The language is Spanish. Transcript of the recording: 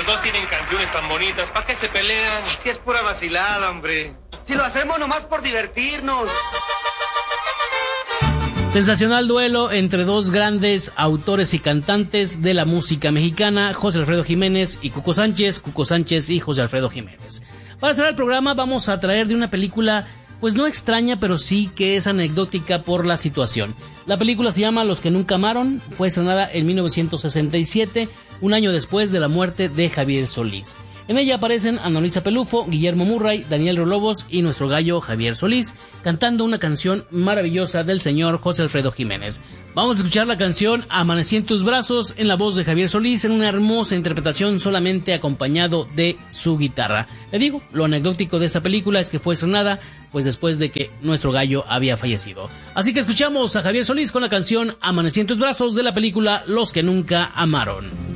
dos tienen canciones tan bonitas, ¿para qué se pelean? Si es pura vacilada, hombre. Si lo hacemos nomás por divertirnos. Sensacional duelo entre dos grandes autores y cantantes de la música mexicana, José Alfredo Jiménez y Cuco Sánchez y José Alfredo Jiménez. Para cerrar el programa vamos a traer de una película, pues no extraña, pero sí que es anecdótica por la situación. La película se llama Los que nunca amaron, fue estrenada en 1967, un año después de la muerte de Javier Solís. En ella aparecen Ana Luisa Pelufo, Guillermo Murray, Daniel Rolobos y nuestro gallo Javier Solís, cantando una canción maravillosa del señor José Alfredo Jiménez. Vamos a escuchar la canción Amanecí en tus brazos en la voz de Javier Solís en una hermosa interpretación solamente acompañado de su guitarra. Le digo, lo anecdótico de esta película es que fue estrenada pues después de que nuestro gallo había fallecido. Así que escuchamos a Javier Solís con la canción Amanecí en tus brazos de la película Los que nunca amaron.